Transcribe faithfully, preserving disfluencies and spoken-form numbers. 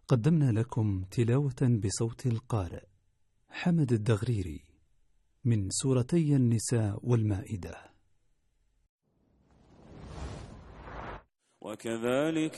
قدمنا لكم تلاوة بصوت القارئ حمد الدغريري من سورتي النساء والمائدة. وكذلك